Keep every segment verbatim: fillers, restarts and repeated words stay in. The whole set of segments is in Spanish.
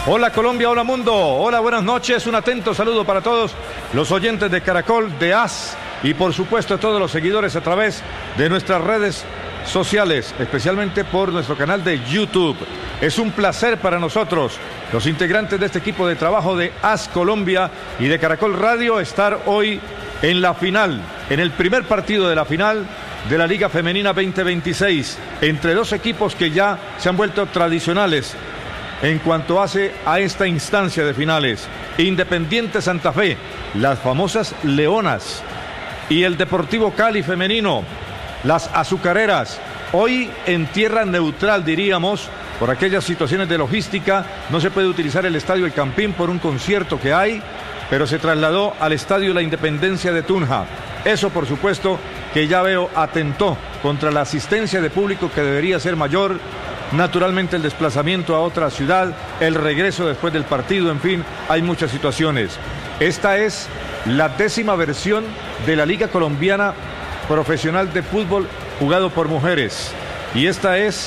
Hola Colombia, hola mundo, hola, buenas noches, un atento saludo para todos los oyentes de Caracol, de A S y por supuesto todos los seguidores a través de nuestras redes sociales, especialmente por nuestro canal de YouTube. Es un placer para nosotros, los integrantes de este equipo de trabajo de A S Colombia y de Caracol Radio, estar hoy en la final, en el primer partido de la final de la Liga Femenina veinte veintiséis, entre dos equipos que ya se han vuelto tradicionales en cuanto hace a esta instancia de finales. Independiente Santa Fe, las famosas Leonas, y el Deportivo Cali femenino, las Azucareras, hoy en tierra neutral diríamos, por aquellas situaciones de logística. No se puede utilizar el Estadio El Campín por un concierto que hay, pero se trasladó al Estadio La Independencia de Tunja. Eso por supuesto que ya veo atentó contra la asistencia de público que debería ser mayor. Naturalmente el desplazamiento a otra ciudad, el regreso después del partido, en fin, hay muchas situaciones. Esta es la décima versión de la Liga Colombiana Profesional de Fútbol jugado por mujeres. Y esta es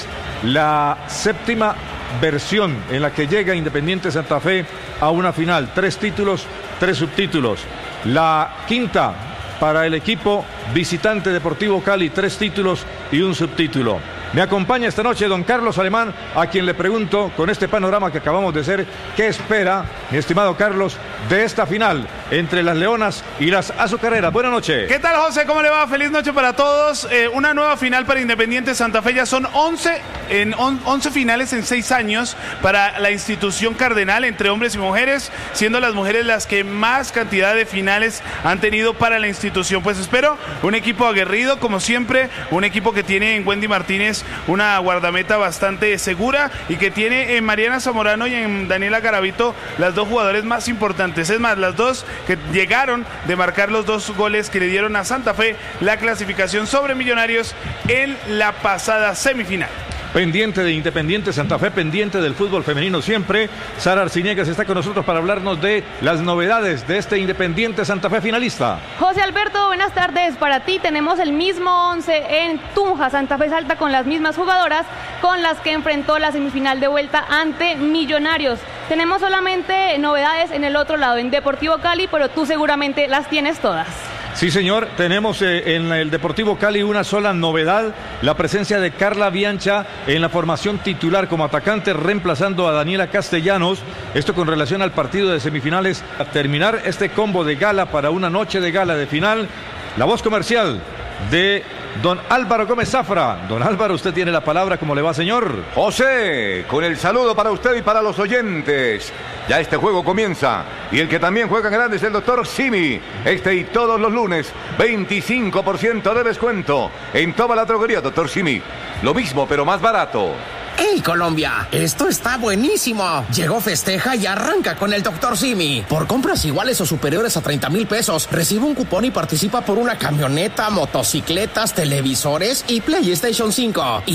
la séptima versión en la que llega Independiente Santa Fe a una final. Tres títulos, tres subtítulos. La quinta para el equipo visitante Deportivo Cali, tres títulos y un subtítulo. Me acompaña esta noche don Carlos Alemán, a quien le pregunto, con este panorama que acabamos de hacer, ¿qué espera, mi estimado Carlos, de esta final entre las Leonas y las Azucareras? Buenas noches. ¿Qué tal, José? ¿Cómo le va? Feliz noche para todos. Eh, una nueva final para Independiente Santa Fe. Ya son once, en on, once finales en seis años para la institución cardenal, entre hombres y mujeres, siendo las mujeres las que más cantidad de finales han tenido para la institución. Pues espero un equipo aguerrido, como siempre, un equipo que tiene en Wendy Martínez una guardameta bastante segura y que tiene en Mariana Zamorano y en Daniela Garavito las dos jugadores más importantes. Es más, las dos que llegaron de marcar los dos goles que le dieron a Santa Fe la clasificación sobre Millonarios en la pasada semifinal. Pendiente de Independiente Santa Fe, pendiente del fútbol femenino siempre. Sara Arciniegas está con nosotros para hablarnos de las novedades de este Independiente Santa Fe finalista. José Alberto, buenas tardes para ti. Tenemos el mismo once en Tunja. Santa Fe salta con las mismas jugadoras con las que enfrentó la semifinal de vuelta ante Millonarios. Tenemos solamente novedades en el otro lado, en Deportivo Cali, pero tú seguramente las tienes todas. Sí, señor, tenemos eh, en el Deportivo Cali una sola novedad, la presencia de Carla Biancha en la formación titular como atacante, reemplazando a Daniela Castellanos. Esto con relación al partido de semifinales. A terminar este combo de gala para una noche de gala de final, la voz comercial de don Álvaro Gómez Zafra. Don Álvaro, usted tiene la palabra. ¿Cómo le va, señor? José, con el saludo para usted y para los oyentes. Ya este juego comienza y el que también juega en grande es el doctor Simi. Este y todos los lunes, veinticinco por ciento de descuento en toda la droguería, doctor Simi. Lo mismo, pero más barato. ¡Hey, Colombia! Esto está buenísimo. Llegó Festeja y arranca con el doctor Simi. Por compras iguales o superiores a treinta mil pesos, recibe un cupón y participa por una camioneta, motocicletas, televisores y PlayStation cinco. Y